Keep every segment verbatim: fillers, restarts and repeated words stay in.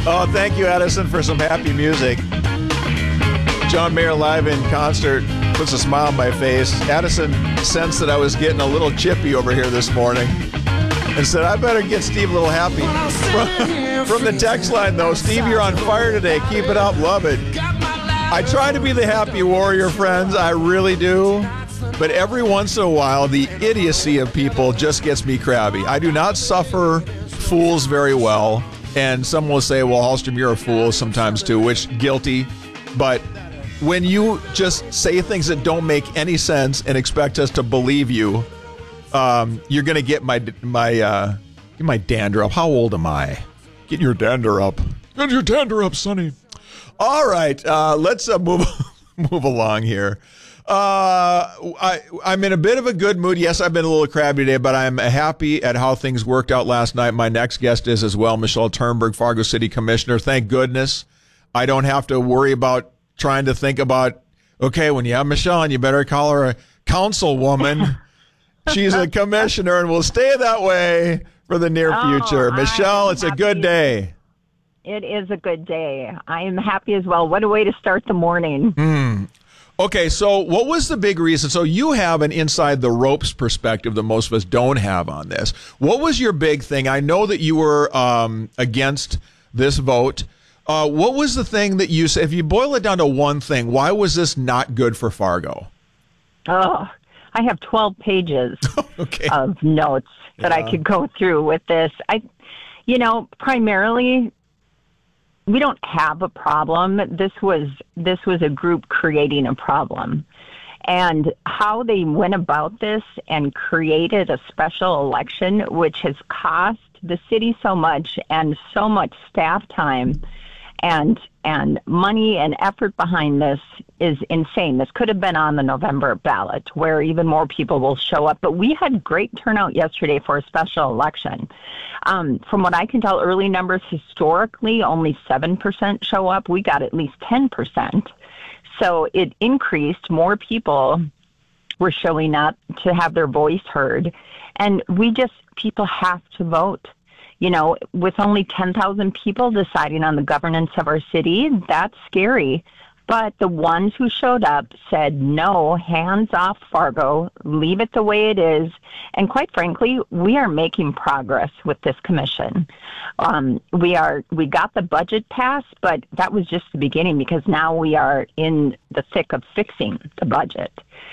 Oh, thank you, Addison, for some happy music. John Mayer live in concert puts a smile on my face. Addison sensed that I was getting a little chippy over here this morning and said, I better get Steve a little happy. From, from the text line, though, Steve, you're on fire today. Keep it up. Love it. I try to be the happy warrior, friends. I really do. But every once in a while, the idiocy of people just gets me crabby. I do not suffer fools very well. And some will say, well, Hallstrom, you're a fool sometimes too, which guilty. But when you just say things that don't make any sense and expect us to believe you, um, you're going to get my my uh, get my dander up. How old am I? Get your dander up. Get your dander up, Sonny. All right, uh, let's uh, move move along here. Uh, I, I'm in a bit of a good mood. Yes, I've been a little crabby today, but I'm happy at how things worked out last night. My next guest is as well, Michelle Turnberg, Fargo City Commissioner. Thank goodness I don't have to worry about trying to think about, okay, when you have Michelle on, you better call her a councilwoman. She's a commissioner and will stay that way for the near oh, future. Michelle, it's a good day. It is a good day. I am happy as well. What a way to start the morning. Mm. Okay, so what was the big reason? So you have an inside the ropes perspective that most of us don't have on this. What was your big thing? I know that you were um, against this vote. Uh, what was the thing that you said, if you boil it down to one thing, why was this not good for Fargo? Oh, I have twelve pages okay. of notes that yeah. I could go through with this. I, you know, primarily, we don't have a problem. This was this was a group creating a problem. And how they went about this and created a special election, which has cost the city so much and so much staff time and and money and effort behind this is insane. This could have been on the November ballot where even more people will show up. But we had great turnout yesterday for a special election. Um, from what I can tell, early numbers historically, only seven percent show up. We got at least ten percent. So it increased. More people were showing up to have their voice heard. And we just, people have to vote. You know, with only ten thousand people deciding on the governance of our city, that's scary. But the ones who showed up said, no, hands off Fargo, leave it the way it is. And quite frankly, we are making progress with this commission. Um, we are, we got the budget passed, but that was just the beginning because now we are in the thick of fixing the budget.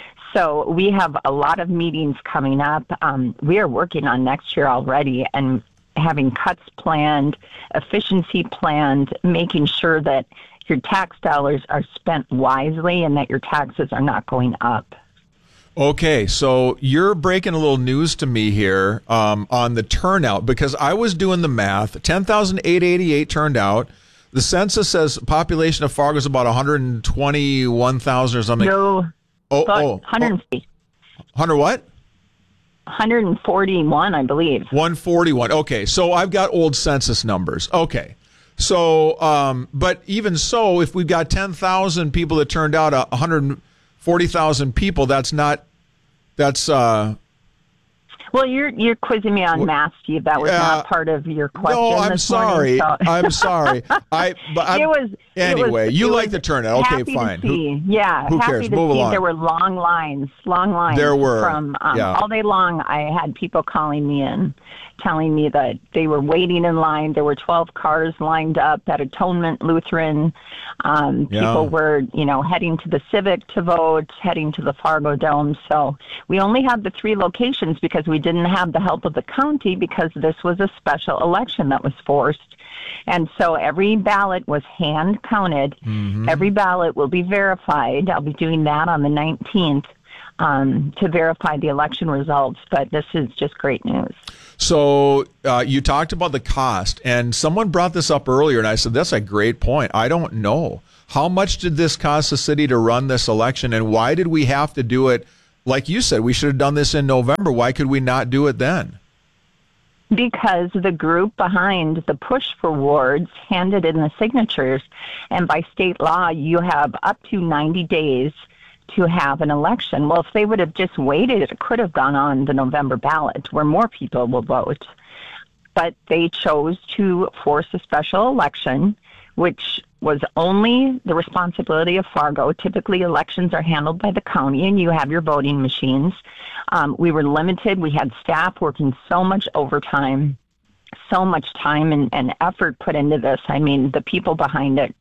So we have a lot of meetings coming up. Um, we are working on next year already and having cuts planned, efficiency planned, making sure that your tax dollars are spent wisely and that your taxes are not going up. Okay, so you're breaking a little news to me here um, on the turnout because I was doing the math. ten thousand eight hundred eighty-eight turned out. The census says population of Fargo is about one hundred twenty-one thousand or something. No, oh, oh, one hundred fifty. one hundred what? one hundred forty-one, I believe. one forty-one. Okay, so I've got old census numbers. Okay. So, um, but even so, if we've got ten thousand people that turned out, one hundred forty thousand people, that's not, that's, uh, well, you're you're quizzing me on math, Steve. That was uh, not part of your question. No, I'm this sorry. Morning, so. I'm sorry. I. But I'm, it was anyway. It was, you it like the turnout? Okay, fine. Who, yeah, who happy cares? to Move see along. There were long lines, long lines. There were from um, yeah. all day long. I had people calling me in, telling me that they were waiting in line. There were twelve cars lined up at Atonement Lutheran. Um, yeah. People were, you know, heading to the Civic to vote, heading to the Fargo Dome. So we only had the three locations because we didn't have the help of the county because this was a special election that was forced. And so every ballot was hand counted. Mm-hmm. Every ballot will be verified. I'll be doing that on the nineteenth. Um, to verify the election results, but this is just great news. So uh, you talked about the cost, and someone brought this up earlier, and I said, that's a great point. I don't know. How much did this cost the city to run this election, and why did we have to do it? Like you said, we should have done this in November. Why could we not do it then? Because the group behind the push for wards handed in the signatures, and by state law, you have up to ninety days to have an election. Well, if they would have just waited, it could have gone on the November ballot where more people will vote. but they chose to force a special election, which was only the responsibility of Fargo. Typically, elections are handled by the county, and you have your voting machines. Um, we were limited. We had staff working so much overtime, so much time and, and effort put into this. I mean, the people behind it,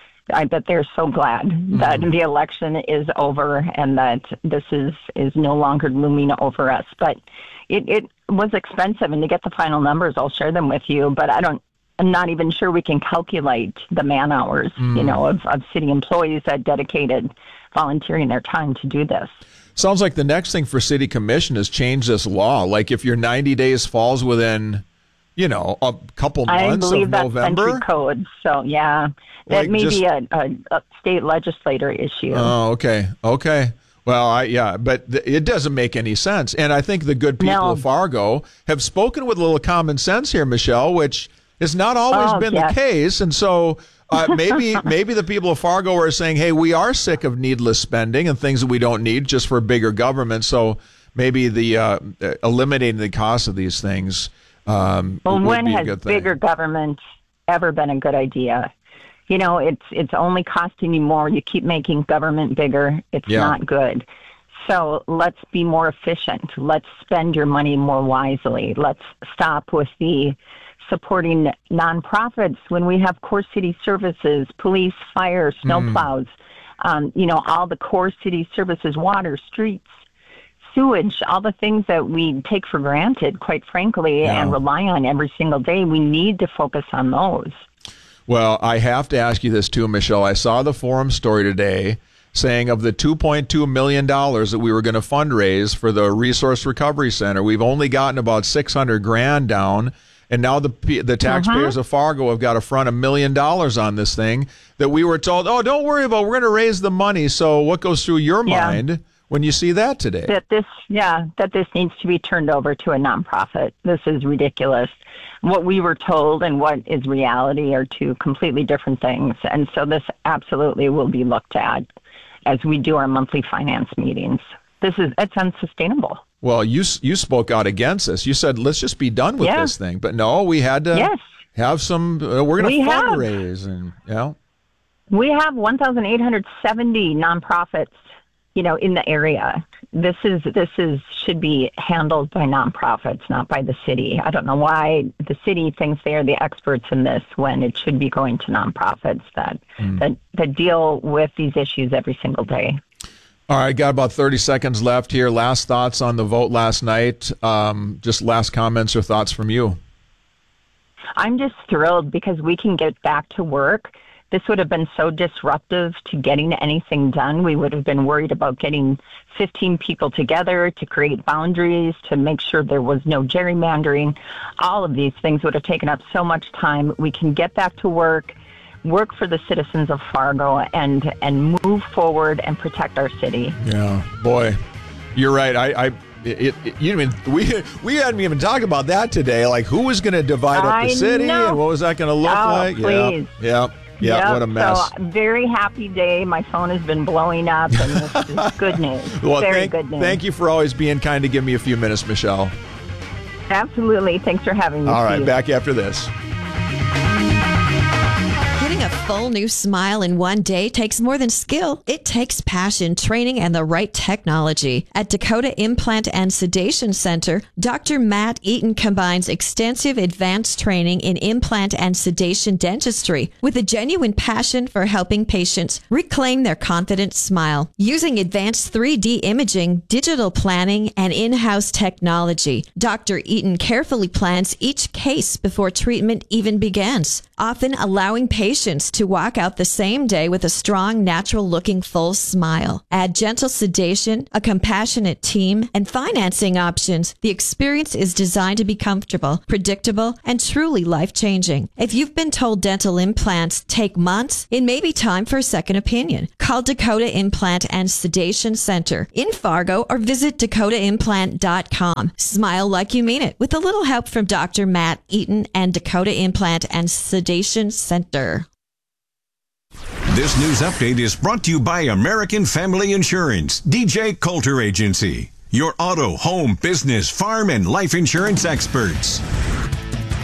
I bet they're so glad mm-hmm. that the election is over and that this is, is no longer looming over us. But it, it was expensive, and to get the final numbers, I'll share them with you. But I don't, I'm not even sure we can calculate the man hours, mm. you know, of, of city employees that dedicated volunteering their time to do this. Sounds like the next thing for City Commission is change this law. Like if your ninety days falls within, you know, a couple months I believe of that's November. Country code. So yeah, that like may just, be a, a, a state legislator issue. Oh, okay, okay. Well, I, yeah, but th- it doesn't make any sense. And I think the good people no. of Fargo have spoken with a little common sense here, Michelle, which has not always oh, been yes. the case. And so uh, maybe maybe the people of Fargo are saying, hey, we are sick of needless spending and things that we don't need just for bigger government. So maybe the uh, eliminating the cost of these things um, well, would when be a has good thing. Bigger government ever been a good idea? You know, it's it's only costing you more. You keep making government bigger. It's yeah. not good. So let's be more efficient. Let's spend your money more wisely. Let's stop with the supporting nonprofits when we have core city services, police, fire, snowplows, mm. um, you know, all the core city services, water, streets, sewage, all the things that we take for granted, quite frankly, yeah. and rely on every single day. We need to focus on those. Well, I have to ask you this too, Michelle. I saw the Forum story today saying of the two point two million dollars that we were going to fundraise for the Resource Recovery Center, we've only gotten about six hundred grand down. And now the the taxpayers uh-huh. of Fargo have got to front a million dollars on this thing that we were told, oh, don't worry about, we're going to raise the money. So what goes through your yeah. mind when you see that today? That this, yeah, that this needs to be turned over to a nonprofit. This is ridiculous. What we were told and what is reality are two completely different things. And so this absolutely will be looked at as we do our monthly finance meetings. This is, it's unsustainable. Well, you you spoke out against this. You said, let's just be done with yeah. this thing. But no, we had to yes. have some, uh, we're going we to fundraise. Have, and you know. We have one thousand eight hundred seventy nonprofits, you know, in the area. This is, this is, should be handled by nonprofits, not by the city. I don't know why the city thinks they are the experts in this when it should be going to nonprofits that, mm. that, that deal with these issues every single day. All right, got about thirty seconds left here. Last thoughts on the vote last night. Um, just last comments or thoughts from you. I'm just thrilled because we can get back to work. This would have been so disruptive to getting anything done. We would have been worried about getting fifteen people together to create boundaries, to make sure there was no gerrymandering. All of these things would have taken up so much time. We can get back to work, work for the citizens of Fargo, and and move forward and protect our city. Yeah, boy, you're right. I, I it, it, you mean we we hadn't even talked about that today. Like, who was going to divide up the I city, know. and what was that going to look oh, like? Please. Yeah, yeah, yeah. Yep. What a mess. So, very happy day. My phone has been blowing up, and this is good news. Well, very thank, good news. Thank you for always being kind to give me a few minutes, Michelle. Absolutely. Thanks for having me. All right, Steve. back after this. Getting a full new smile in one day takes more than skill. It takes passion, training, and the right technology. At Dakota Implant and Sedation Center, Doctor Matt Eaton combines extensive advanced training in implant and sedation dentistry with a genuine passion for helping patients reclaim their confident smile. Using advanced three D imaging, digital planning, and in-house technology, Doctor Eaton carefully plans each case before treatment even begins, often allowing patients to walk out the same day with a strong, natural-looking full smile. Add gentle sedation, a compassionate team, and financing options. The experience is designed to be comfortable, predictable, and truly life-changing. If you've been told dental implants take months, it may be time for a second opinion. Call Dakota Implant and Sedation Center in Fargo or visit dakota implant dot com. Smile like you mean it with a little help from Doctor Matt Eaton and Dakota Implant and Sedation Center. This news update is brought to you by American Family Insurance, D J Coulter Agency, your auto, home, business, farm, and life insurance experts.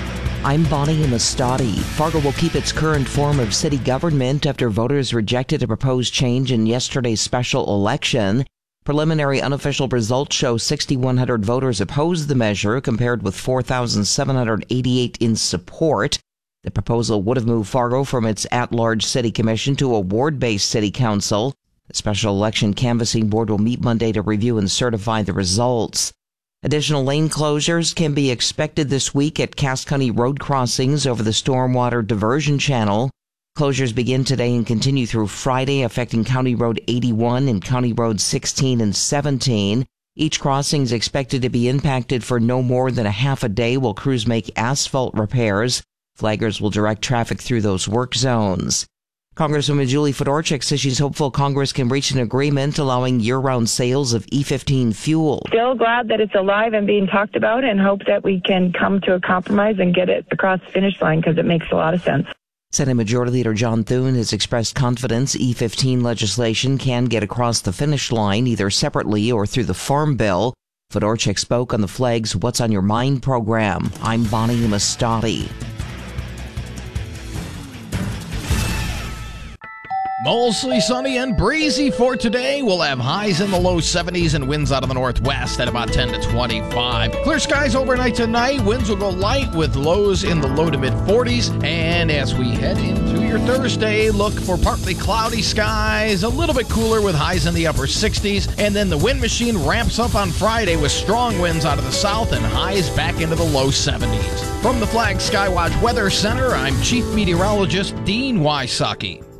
I'm Bonnie Amistadi. Fargo will keep its current form of city government after voters rejected a proposed change in yesterday's special election. Preliminary unofficial results show six thousand one hundred voters opposed the measure, compared with four thousand seven hundred eighty-eight in support. The proposal would have moved Fargo from its at-large city commission to a ward-based city council. The special election canvassing board will meet Monday to review and certify the results. Additional lane closures can be expected this week at Cass County road crossings over the stormwater diversion channel. Closures begin today and continue through Friday, affecting County Road eighty-one and County Road sixteen and seventeen. Each crossing is expected to be impacted for no more than a half a day while crews make asphalt repairs. Flaggers will direct traffic through those work zones. Congresswoman Julie Fedorchak says she's hopeful Congress can reach an agreement allowing year-round sales of E fifteen fuel. Still glad that it's alive and being talked about, and hope that we can come to a compromise and get it across the finish line, because it makes a lot of sense. Senate Majority Leader John Thune has expressed confidence E fifteen legislation can get across the finish line either separately or through the Farm Bill. Fedorchak spoke on the Flag's What's on Your Mind program. I'm Bonnie Amistadi. Mostly sunny and breezy for today. We'll have highs in the low seventies and winds out of the northwest at about ten to twenty-five. Clear skies overnight tonight. Winds will go light with lows in the low to mid forties. And as we head into your Thursday, look for partly cloudy skies, a little bit cooler with highs in the upper sixties. And then the wind machine ramps up on Friday with strong winds out of the south and highs back into the low seventies. From the Flag Skywatch Weather Center, I'm Chief Meteorologist Dean Wysocki.